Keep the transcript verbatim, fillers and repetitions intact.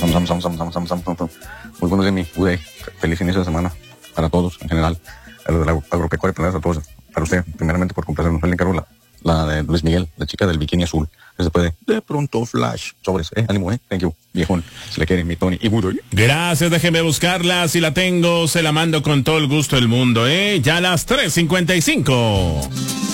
sam, sam, sam, sam, sam, sam, sam, sam. Muy buenos días, mi Uday. Feliz inicio de semana para todos en general. A los de la agropecuaria, primero a todos. Para usted, primeramente por complacernos. Le encargo la, la de Luis Miguel, la chica del bikini azul. Que se puede. De pronto flash. Sobres, eh. Ánimo, eh. Thank you, viejón. Si le quieren, mi Tony y Uday. Gracias, déjeme buscarla. Si la tengo, se la mando con todo el gusto del mundo, eh. Ya a las tres cincuenta y cinco.